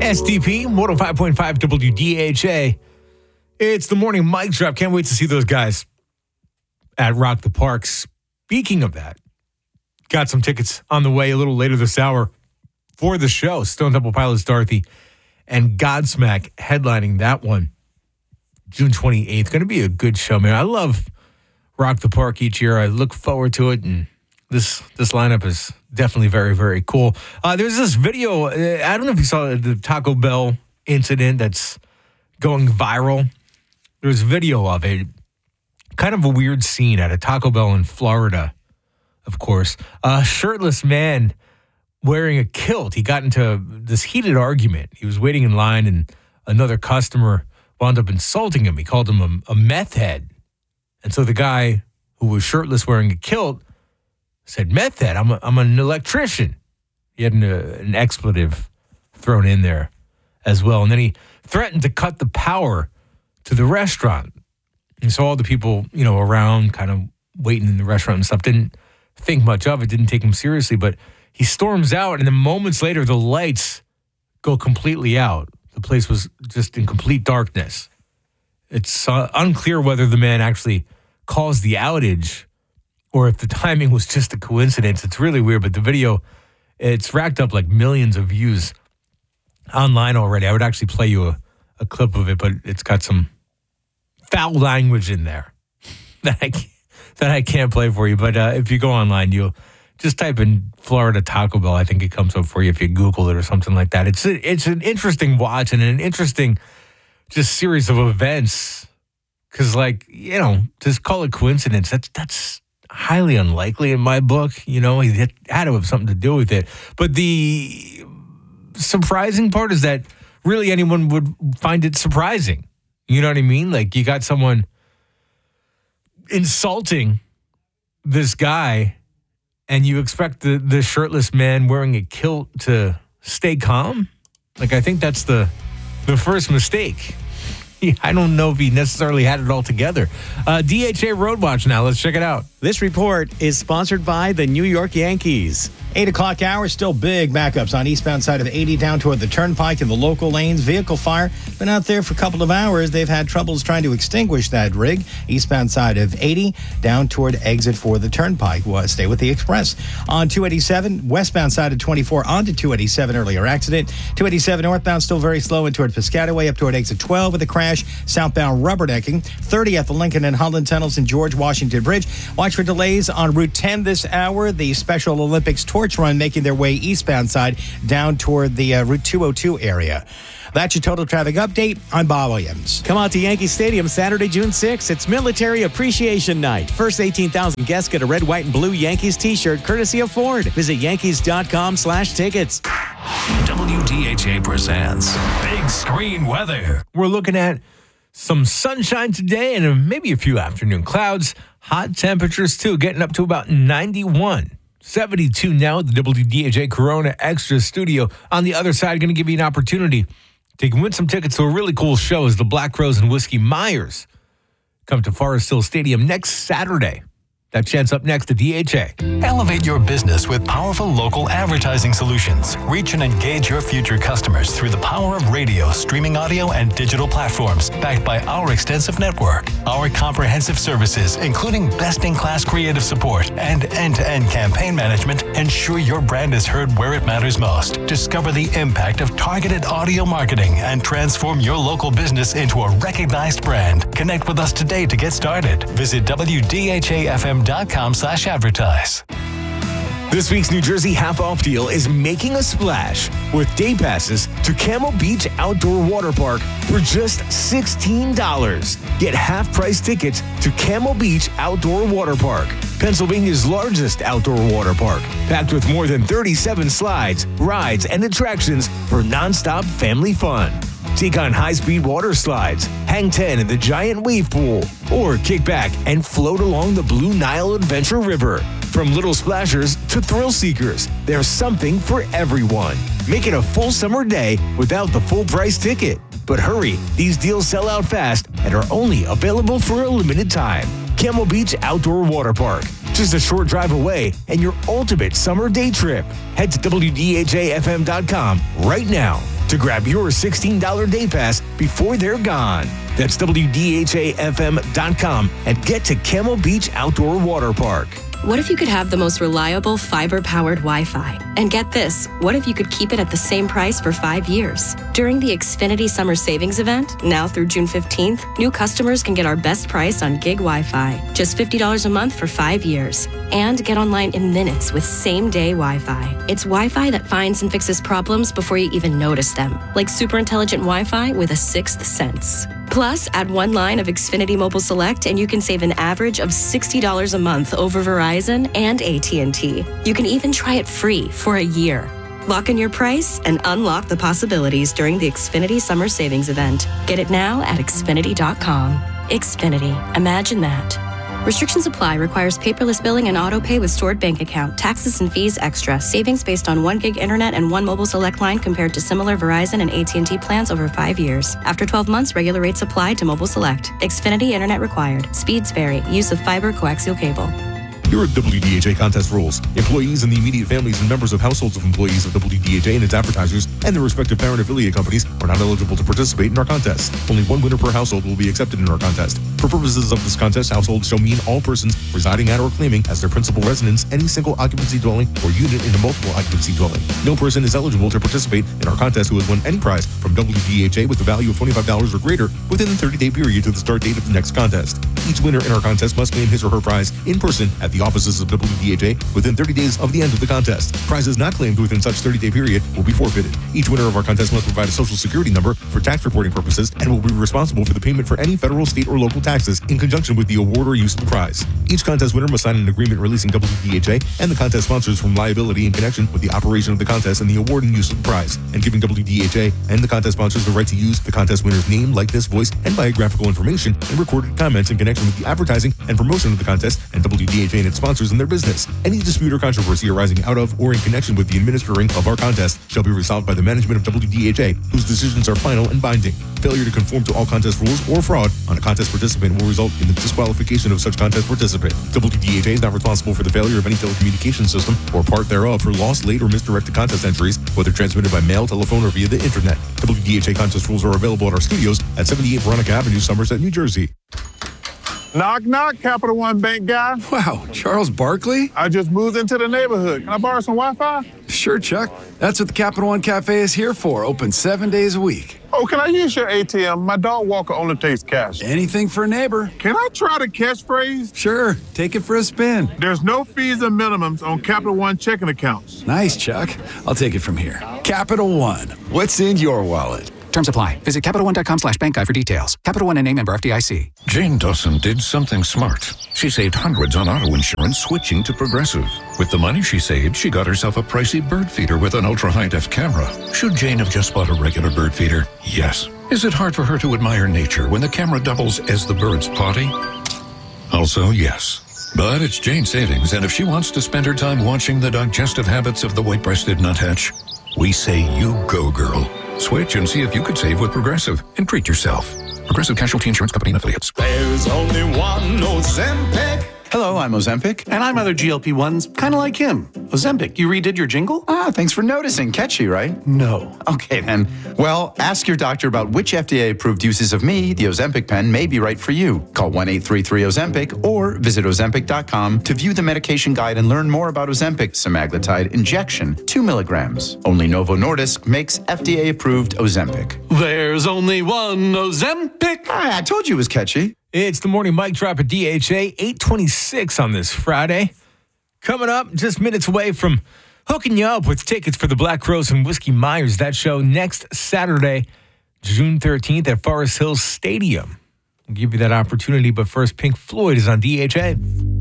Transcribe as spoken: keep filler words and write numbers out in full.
S D P, one oh five point five W D H A. It's the morning mic drop. Can't wait to see those guys at Rock the Park. Speaking of that, got some tickets on the way a little later this hour for the show. Stone Temple Pilots, Dorothy, and Godsmack headlining that one June twenty-eighth. Going to be a good show, man. I love Rock the Park each year. I look forward to it, and this this lineup is definitely very, very cool. Uh, there's this video. Uh, I don't know if you saw the Taco Bell incident that's going viral. There's video of it. Kind of a weird scene at a Taco Bell in Florida, of course. A shirtless man wearing a kilt. He got into this heated argument. He was waiting in line, and another customer wound up insulting him. He called him a, a meth head. And so the guy who was shirtless wearing a kilt said, meth head, I'm, a, I'm an electrician. He had an, uh, an expletive thrown in there as well. And then he threatened to cut the power to the restaurant. And so all the people, you know, around kind of waiting in the restaurant and stuff didn't think much of it, didn't take him seriously. But he storms out, and then moments later, the lights go completely out. The place was just in complete darkness. It's uh, unclear whether the man actually caused the outage or if the timing was just a coincidence. It's really weird, but the video, it's racked up like millions of views online already. I would actually play you a, a clip of it, but it's got some foul language in there that I can't, that I can't play for you. But uh, if you go online, you'll just type in Florida Taco Bell. I think it comes up for you if you Google it or something like that. It's a, it's an interesting watch and an interesting just series of events. Because, like, you know, just call it coincidence. That's that's highly unlikely in my book. You know, he had, had to have something to do with it. But the surprising part is that really anyone would find it surprising. You know what I mean? Like, you got someone insulting this guy, and you expect the, the shirtless man wearing a kilt to stay calm? Like, I think that's the the first mistake. I don't know if he necessarily had it all together. Uh, D H A Road Watch now. Let's check it out. This report is sponsored by the New York Yankees. eight o'clock hour, still big backups on eastbound side of eighty down toward the Turnpike in the local lanes. Vehicle fire been out there for a couple of hours. They've had troubles trying to extinguish that rig. Eastbound side of eighty down toward exit for the Turnpike. Well, stay with the express. On two eighty-seven, westbound side of twenty-four onto two eighty-seven, earlier accident. two eighty-seven northbound still very slow in toward Piscataway up toward exit twelve with a crash. Southbound rubbernecking. thirty at the Lincoln and Holland tunnels in George Washington Bridge. Watch for delays on Route ten this hour. The Special Olympics torch run making their way eastbound side down toward the uh, Route two oh two area. That's your total traffic update. I'm Bob Williams. Come out to Yankee Stadium Saturday, June sixth. It's Military Appreciation Night. First eighteen thousand guests get a red, white, and blue Yankees t-shirt courtesy of Ford. Visit yankees.com slash tickets. W D H A presents Big Screen Weather. We're looking at some sunshine today and maybe a few afternoon clouds. Hot temperatures, too, getting up to about ninety-one. seventy-two now at the W D H A Corona Extra Studio. On the other side, going to give you an opportunity to win some tickets to a really cool show as the Black Crowes and Whiskey Myers come to Forest Hill Stadium next Saturday. That chance up next to D H A. Elevate your business with powerful local advertising solutions. Reach and engage your future customers through the power of radio, streaming audio, and digital platforms, backed by our extensive network. Our comprehensive services, including best-in-class creative support and end-to-end campaign management, ensure your brand is heard where it matters most. Discover the impact of targeted audio marketing and transform your local business into a recognized brand. Connect with us today to get started. Visit W D H A F M dot com slash advertise. This week's New Jersey half-off deal is making a splash with day passes to Camel Beach Outdoor Water Park for just sixteen dollars. Get half-price tickets to Camel Beach Outdoor Water Park, Pennsylvania's largest outdoor water park, packed with more than thirty-seven slides, rides, and attractions for nonstop family fun. Take on high-speed water slides, hang ten in the giant wave pool, or kick back and float along the Blue Nile Adventure River. From little splashers to thrill seekers, there's something for everyone. Make it a full summer day without the full price ticket. But hurry, these deals sell out fast and are only available for a limited time. Camel Beach Outdoor Water Park. Just a short drive away and your ultimate summer day trip. Head to W D H A F M dot com right now. to grab your sixteen dollars day pass before they're gone. That's W D H A F M dot com and get to Camel Beach Outdoor Water Park. What if you could have the most reliable fiber-powered Wi-Fi? And get this, what if you could keep it at the same price for five years? During the Xfinity Summer Savings Event, now through June fifteenth, new customers can get our best price on gig Wi-Fi, just fifty dollars a month for five years. And get online in minutes with same-day Wi-Fi. It's Wi-Fi that finds and fixes problems before you even notice them, like super intelligent Wi-Fi with a sixth sense. Plus, add one line of Xfinity Mobile Select and you can save an average of sixty dollars a month over Verizon and A T and T. You can even try it free for a year. Lock in your price and unlock the possibilities during the Xfinity Summer Savings Event. Get it now at Xfinity dot com. Xfinity. Imagine that. Restrictions apply. Requires paperless billing and auto pay with stored bank account. Taxes and fees extra. Savings based on one gig internet and one mobile select line compared to similar Verizon and A T and T plans over five years. After twelve months, regular rates apply to mobile select. Xfinity internet required. Speeds vary. Use of fiber coaxial cable. Here are W D H A contest rules. Employees and the immediate families and members of households of employees of W D H A and its advertisers and their respective parent affiliate companies are not eligible to participate in our contest. Only one winner per household will be accepted in our contest. For purposes of this contest, households shall mean all persons residing at or claiming as their principal residence any single occupancy dwelling or unit in a multiple occupancy dwelling. No person is eligible to participate in our contest who has won any prize from W D H A with a value of twenty-five dollars or greater within the thirty-day period to the start date of the next contest. Each winner in our contest must claim his or her prize in person at the offices of W D H A within thirty days of the end of the contest. Prizes not claimed within such thirty-day period will be forfeited. Each winner of our contest must provide a social security number for tax reporting purposes and will be responsible for the payment for any federal, state, or local taxes in conjunction with the award or use of the prize. Each contest winner must sign an agreement releasing W D H A and the contest sponsors from liability in connection with the operation of the contest and the award and use of the prize, and giving W D H A and the contest sponsors the right to use the contest winner's name, likeness, voice, and biographical information and recorded comments in connection with the advertising and promotion of the contest and W D H A and its sponsors and their business. Any dispute or controversy arising out of or in connection with the administering of our contest shall be resolved by the management of W D H A, whose decisions are final and binding. Failure to conform to all contest rules or fraud on a contest participant will result in the disqualification of such contest participant. W D H A is not responsible for the failure of any telecommunications system or part thereof for lost, late, or misdirected contest entries, whether transmitted by mail, telephone, or via the internet. W D H A contest rules are available at our studios at seventy-eight Veronica Avenue, Somerset, New Jersey. Knock, knock, Capital One Bank guy. Wow, Charles Barkley? I just moved into the neighborhood. Can I borrow some Wi-Fi? Sure, Chuck. That's what the Capital One Cafe is here for, open seven days a week. Oh, can I use your A T M? My dog walker only takes cash. Anything for a neighbor. Can I try the catchphrase? Sure, take it for a spin. There's no fees and minimums on Capital One checking accounts. Nice, Chuck. I'll take it from here. Capital One. What's in your wallet? Terms apply. Visit Capital One dot com slash bank guide for details. Capital One N A member F D I C. Jane Dawson did something smart. She saved hundreds on auto insurance switching to Progressive. With the money she saved, she got herself a pricey bird feeder with an ultra-high-def camera. Should Jane have just bought a regular bird feeder? Yes. Is it hard for her to admire nature when the camera doubles as the bird's potty? Also, yes. But it's Jane's savings, and if she wants to spend her time watching the digestive habits of the white-breasted nuthatch, we say you go, girl. Switch and see if you could save with Progressive and treat yourself. Progressive Casualty Insurance Company and Affiliates. There's only one Ozempic. Hello, I'm Ozempic. And I'm other G L P ones, kind of like him. Ozempic, you redid your jingle? Ah, thanks for noticing. Catchy, right? No. Okay, then. Well, ask your doctor about which F D A-approved uses of me, the Ozempic pen, may be right for you. Call one eight three three Ozempic or visit Ozempic dot com to view the medication guide and learn more about Ozempic semaglutide injection, two milligrams. Only Novo Nordisk makes F D A-approved Ozempic. There's only one Ozempic. Ah, I told you it was catchy. It's the morning mic drop at D H A, eight twenty-six on this Friday. Coming up, just minutes away from hooking you up with tickets for the Black Crowes and Whiskey Myers. That show next Saturday, June thirteenth at Forest Hills Stadium. We'll give you that opportunity, but first, Pink Floyd is on D H A.